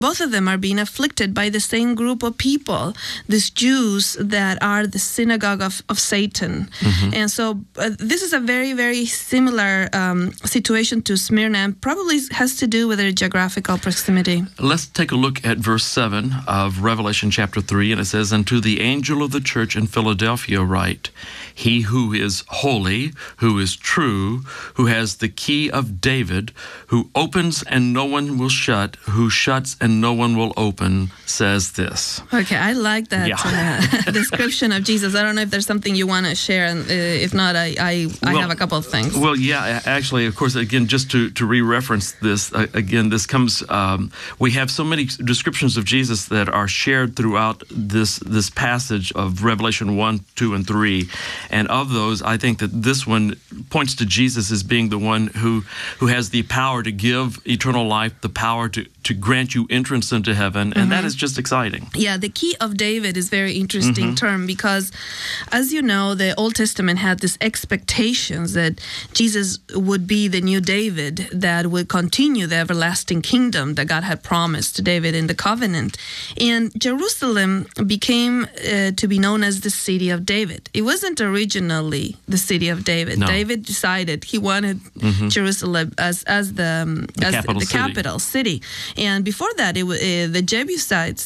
Both of them are being afflicted by the same group of people, these Jews that are the synagogue of Satan. And so this is a very, very similar situation to Smyrna, and probably has to do with their geographical proximity. Let's take a look at verse 7 of Revelation chapter 3, and it says, "And to the angel of the church in Philadelphia write, He who is holy, who is true, who has the key of David, who opens and no one will shut, who shuts and no one will open, says this." Okay, I like that description of Jesus. I don't know if there's something you want to share, and if not, I have a couple of things. Well, yeah, actually, of course, again, just to re-reference this, again, this comes, we have so many descriptions of Jesus that are shared throughout this passage of Revelation 1, 2, and 3, and of those, I think that this one points to Jesus as being the one who has the power to give eternal life, the power to grant you entrance into heaven, and that is just exciting. Yeah, the key of David is very interesting term, because as you know, the Old Testament had these expectations that Jesus would be the new David that would continue the everlasting kingdom that God had promised to David in the covenant. And Jerusalem became to be known as the city of David. It wasn't originally the city of David. No. David decided he wanted Jerusalem as the capital city. And before that, the Jebusites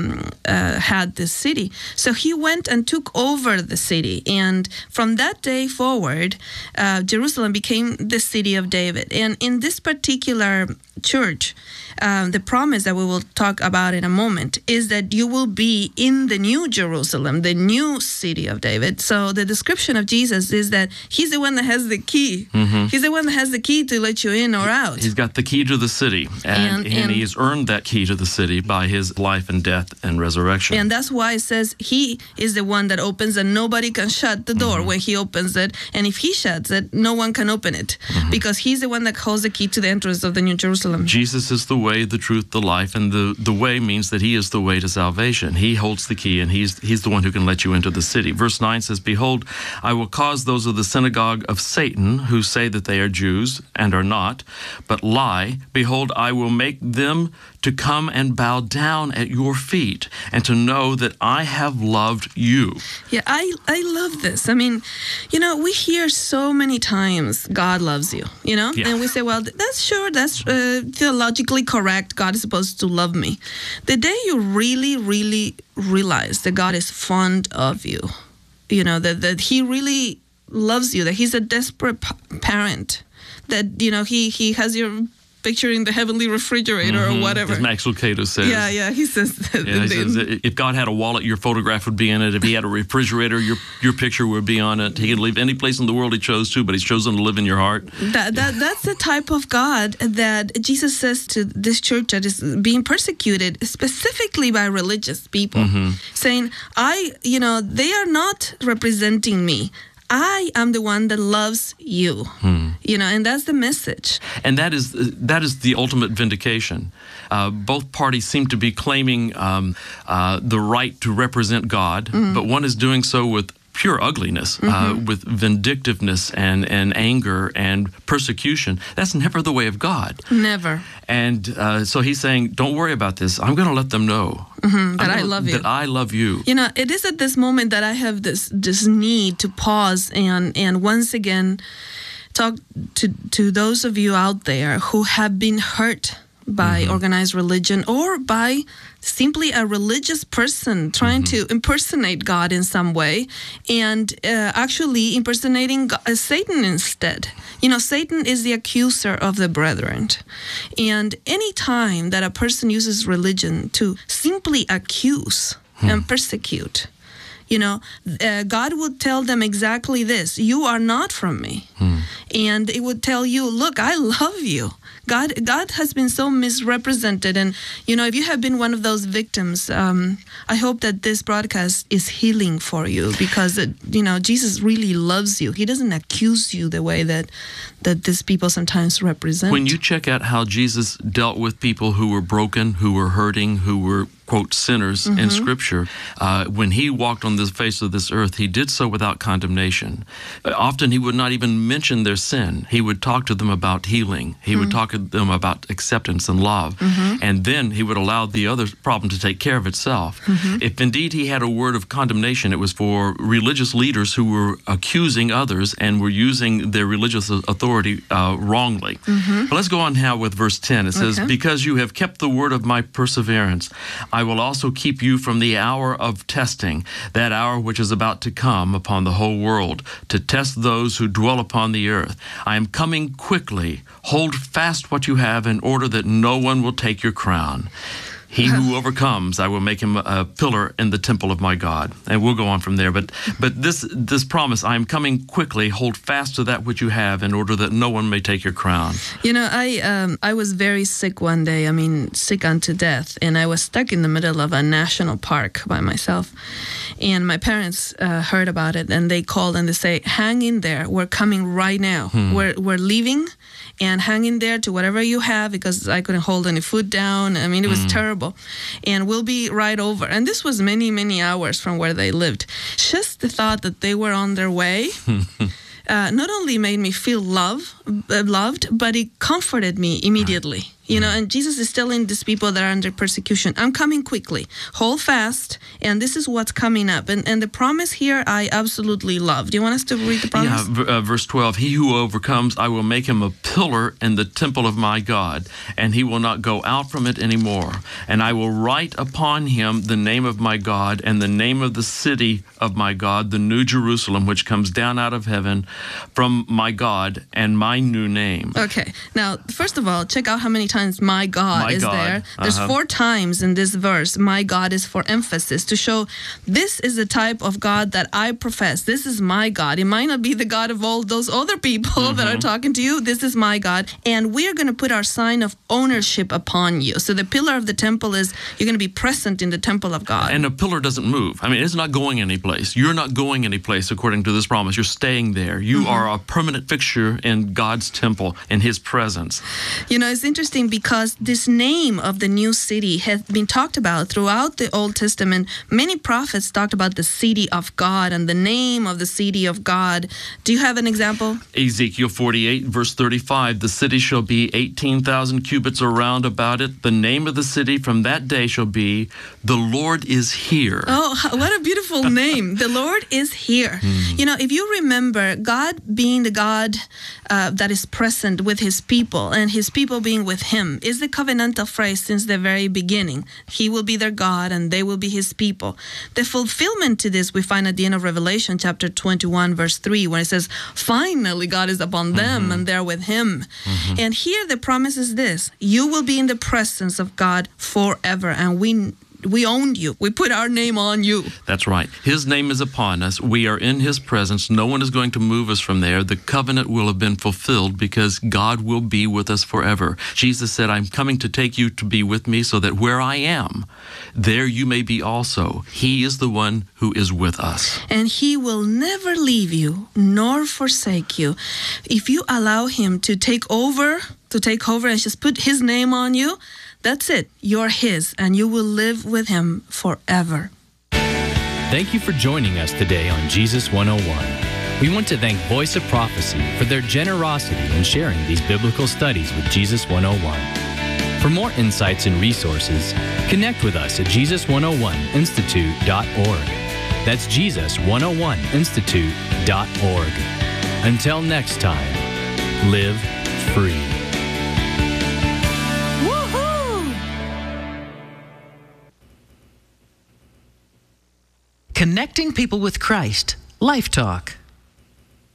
had this city. So he went and took over the city. And from that day forward, Jerusalem became the city of David. And in this particular church, the promise that we will talk about in a moment is that you will be in the new Jerusalem, the new city of David. So the description of Jesus is that he's the one that has the key. He's the one that has the key to let you in or out. He's got the key to the city, and he's earned that key to the city by his life and death and resurrection. And that's why it says he is the one that opens, and nobody can shut the door when he opens it. And if he shuts it, no one can open it, because he's the one that holds the key to the entrance of the new Jerusalem. Jesus is the way, the truth, the life, and the way means that he is the way to salvation. He holds the key, and he's the one who can let you into the city. Verse 9 says, "Behold, I will cause those of the synagogue of Satan, who say that they are Jews and are not, but lie. Behold, I will make them to come and bow down at your feet, and to know that I have loved you." Yeah, I love this. I mean, we hear so many times, God loves you, and we say, well, that's theologically correct. God is supposed to love me. The day you really, really realize that God is fond of you, that he really loves you, that he's a desperate parent, that, he has your picture in the heavenly refrigerator or whatever. As Max Lucado says. Yeah, he says that. He says if God had a wallet, your photograph would be in it. If he had a refrigerator, your picture would be on it. He could live any place in the world he chose to, but he's chosen to live in your heart. That's the type of God that Jesus says to this church that is being persecuted specifically by religious people, saying, they are not representing me. I am the one that loves you, and that's the message. And that is the ultimate vindication. Both parties seem to be claiming the right to represent God, but one is doing so with pure ugliness, with vindictiveness and anger and persecution. That's never the way of God. Never. And so he's saying, don't worry about this. I'm going to let them know that I love you. That I love you. It is at this moment that I have this need to pause and once again talk to those of you out there who have been hurt by organized religion or by simply a religious person trying to impersonate God in some way and actually impersonating Satan instead. Satan is the accuser of the brethren. And any time that a person uses religion to simply accuse and persecute, God would tell them exactly this: you are not from me. And it would tell you, look, I love you. God has been so misrepresented. And, if you have been one of those victims, I hope that this broadcast is healing for you because, Jesus really loves you. He doesn't accuse you the way that these people sometimes represent. When you check out how Jesus dealt with people who were broken, who were hurting, who were quote, sinners in Scripture. When he walked on the face of this earth, he did so without condemnation. Often he would not even mention their sin. He would talk to them about healing. He would talk to them about acceptance and love. And then he would allow the other problem to take care of itself. If indeed he had a word of condemnation, it was for religious leaders who were accusing others and were using their religious authority wrongly. But let's go on now with verse 10. It says, because you have kept the word of my perseverance, I will also keep you from the hour of testing, that hour which is about to come upon the whole world, to test those who dwell upon the earth. I am coming quickly. Hold fast what you have in order that no one will take your crown. He who overcomes, I will make him a pillar in the temple of my God. And we'll go on from there. But this promise, I am coming quickly, hold fast to that which you have in order that no one may take your crown. You know, I was very sick one day, sick unto death. And I was stuck in the middle of a national park by myself. And my parents heard about it and they called and they say, hang in there. We're coming right now. We're leaving. And hang in there to whatever you have, because I couldn't hold any food down. It was terrible. And we'll be right over. And this was many, many hours from where they lived. Just the thought that they were on their way not only made me feel loved, but it comforted me immediately. You know, and Jesus is telling these people that are under persecution, I'm coming quickly. Hold fast, and this is what's coming up. And the promise here, I absolutely love. Do you want us to read the promise? Yeah, verse 12, he who overcomes, I will make him a pillar in the temple of my God, and he will not go out from it anymore. And I will write upon him the name of my God and the name of the city of my God, the new Jerusalem, which comes down out of heaven from my God, and my new name. Okay, now, first of all, check out how many times my God is there. There's 4 times in this verse. My God is for emphasis to show this is the type of God that I profess. This is my God. It might not be the God of all those other people that are talking to you. This is my God. And we're going to put our sign of ownership upon you. So the pillar of the temple is you're going to be present in the temple of God. And a pillar doesn't move. It's not going anyplace. You're not going anyplace according to this promise. You're staying there. You are a permanent fixture in God's temple, in his presence. You know, it's interesting because this name of the new city has been talked about throughout the Old Testament. Many prophets talked about the city of God and the name of the city of God. Do you have an example? Ezekiel 48, verse 35, the city shall be 18,000 cubits around about it. The name of the city from that day shall be, the Lord is here. Oh, what a beautiful name. The Lord is here. You know, if you remember, God being the God that is present with his people and his people being with him is the covenantal phrase since the very beginning. He will be their God and they will be his people. The fulfillment to this we find at the end of Revelation chapter 21 verse 3 when it says, finally God is upon them and they're with him. And here the promise is this, you will be in the presence of God forever, and we owned you. We put our name on you. That's right. His name is upon us. We are in his presence. No one is going to move us from there. The covenant will have been fulfilled because God will be with us forever. Jesus said, I'm coming to take you to be with me so that where I am, there you may be also. He is the one who is with us. And he will never leave you nor forsake you. If you allow him to take over and just put his name on you, that's it. You're his, and you will live with him forever. Thank you for joining us today on Jesus 101. We want to thank Voice of Prophecy for their generosity in sharing these biblical studies with Jesus 101. For more insights and resources, connect with us at Jesus101institute.org. That's Jesus101institute.org. Until next time, live free. Connecting people with Christ. Life Talk.